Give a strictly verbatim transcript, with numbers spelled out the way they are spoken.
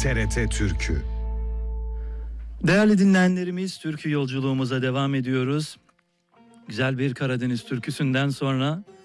T R T Türkü. Değerli dinleyenlerimiz, türkü yolculuğumuza devam ediyoruz. Güzel bir Karadeniz türküsünden sonra